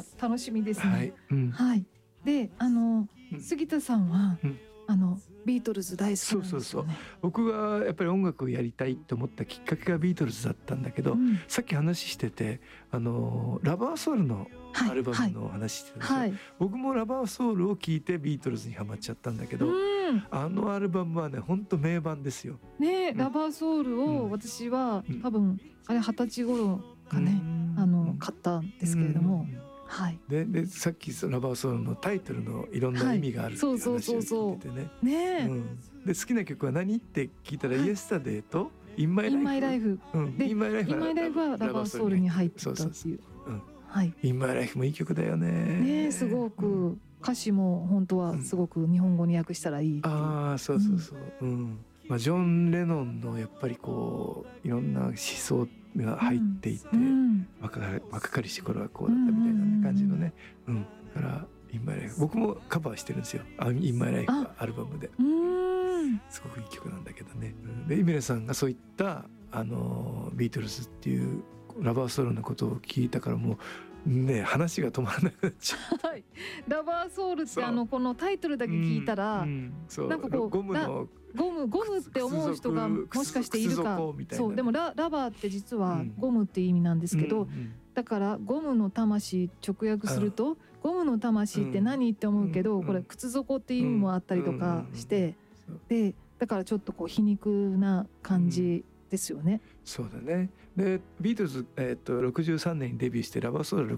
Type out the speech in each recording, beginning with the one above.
が楽しみですね。 はい、うん、 はい。で、杉田さんは、 うん、 ビートルズ大好きなんですよね。 そう僕がやっぱり音楽をやりたいと思ったきっかけがビートルズだったんだけど、さっき話しててラバーソウルのアルバムの話してたでしょ、 はい、 僕もラバーソウルを聴いてビートルズにハマっちゃったんだけど、あのアルバムはね本当名盤ですよね。 ラバーソウルを私は、多分あれ20歳頃かね、買ったんですけれども、はい、 でさっきラバーソウルのタイトルのいろんな意味があるっていう話を聞いててね。で好きな曲は何って聞いたら、イエスタデーとインマイライフ。インマイライフはラバーソウルに入ってたっていう。 インマイライフもいい曲だよね。 すごく歌詞も本当はすごく日本語に訳したらいいっていう。 ああそう、ジョン・レノンのやっぱりこういろんな思想が入っていて、若かりし頃はこうだったみたいな感じのね。だからインマイライフ僕もカバーしてるんですよ。インマイライフはアルバムで。すごくいい曲なんだけどね。でイメレさんがそういったビートルズっていうラバーソウルのことを聞いたからもうね話が止まらなくなっちゃう。はい、 ラバーソウルってこのタイトルだけ聞いたら、なんかこうゴムって思う人がもしかしているか。そうでもラバーって実はゴムって意味なんですけど、だからゴムの魂直訳するとゴムの魂って何って思うけど、これ靴底って意味もあったりとかして、でだからちょっとこう皮肉な感じですよね。 そうだね。でビートルズ、63年にデビューしてラバーソウル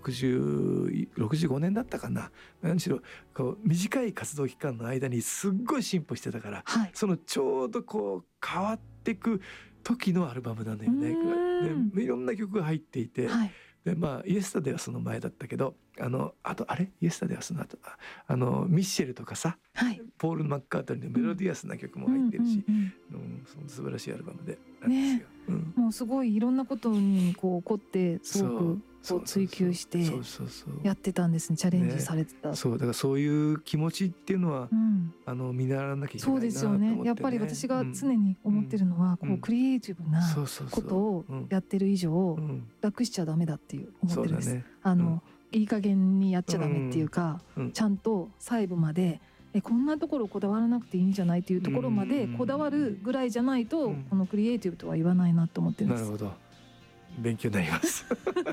65年だったかな。何しろこう短い活動期間の間にすっごい進歩してたから、そのちょうどこう変わっていく時のアルバムなんだよね。でいろんな曲が入っていて、でイエスタデーはその前だったけど、あとイエスタデーはその後ミッシェルとかさ、ポール・マッカートニーのメロディアスな曲も入ってるし、その素晴らしいアルバムでなんですよ。 もうすごいいろんなことにこう凝ってすごくこう追求してやってたんですね。チャレンジされてた。 そうだからそういう気持ちっていうのは、見習わなきゃいけないなと思ってね。そうですよね。 やっぱり私が常に思ってるのは、こうクリエイティブなことをやってる以上、楽しちゃダメだっていう思ってるんです。いい加減にやっちゃダメっていうか、ちゃんと細部までこんなところこだわらなくていいんじゃないっていうところまでこだわるぐらいじゃないと、このクリエイティブとは言わないなと思ってるんです。 なるほど、勉強になります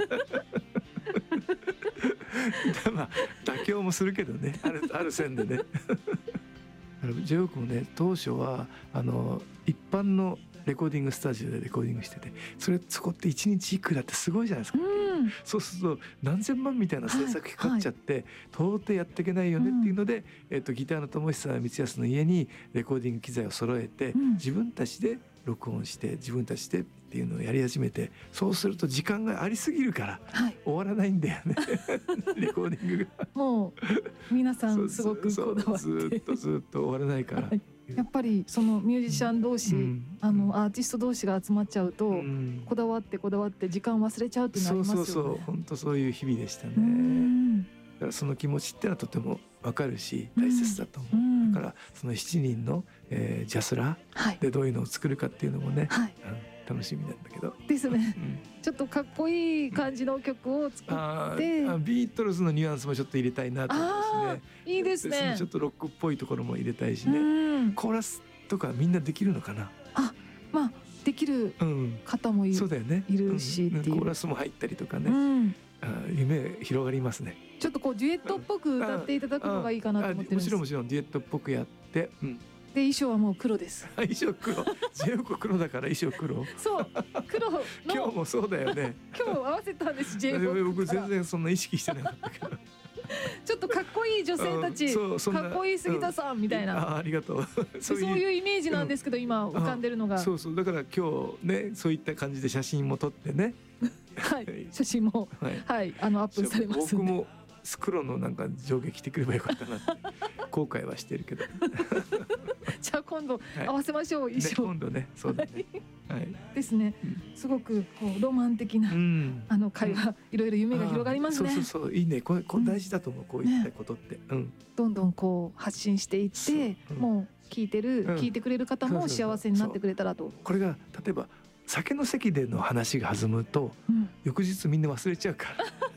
妥協もするけどね、ある線でねジェオクもね当初は一般のレコーディングスタジオでレコーディングしてて、そこって1日いくらってすごいじゃないですか。そうすると何千万みたいな制作費かかっちゃって、到底やっていけないよねっていうので、ギターの友久光康の家にレコーディング機材を揃えて、自分たちで録音して自分たちでっていうのをやり始めて、そうすると時間がありすぎるから、終わらないんだよねレコーディングがもう皆さんすごくこだわってずっと終わらないから、 やっぱりそのミュージシャン同士、アーティスト同士が集まっちゃうと、こだわって時間忘れちゃうってなりますよね。 そう本当そういう日々でしたね。だからその気持ちってのはとても分かるし大切だと思う。だからその7人の、ジャスラーでどういうのを作るかっていうのもね、楽しみなんだけどですね、ちょっとかっこいい感じの曲を作ってビートルズのニュアンスもちょっと入れたいなと思いますね。 いいですね。 ちょっとロックっぽいところも入れたいしね。コーラスとかみんなできるのかな。 できる方もいるしっていう、 コーラスも入ったりとかね、夢広がりますね。 ちょっとこうデュエットっぽく歌っていただくのがいいかなと思ってるんです。 もちろんデュエットっぽくやって、 で衣装はもう黒です。 衣装黒、全部黒だから衣装黒。 そう黒の今日もそうだよね。 今日合わせたんです。 僕全然そんな意識してなかったけどちょっとかっこいい女性たち、かっこいい杉田さんみたいな、 ありがとうそういうイメージなんですけど、今浮かんでるのがそうだから今日ねそういった感じで写真も撮ってね写真もアップされますんで、 僕も黒のなんか上下着てくればよかったなって後悔はしてるけどじゃあ今度合わせましょう、衣装、 今度ね、そうだねですね。すごくこうロマン的な会話、いろいろ夢が広がりますね。 そういいね。これ大事だと思う、こういったことって、 どんどんこう発信していって、もう聞いてくれる方も幸せになってくれたらと。 これが例えば酒の席での話が弾むと、翌日みんな忘れちゃうから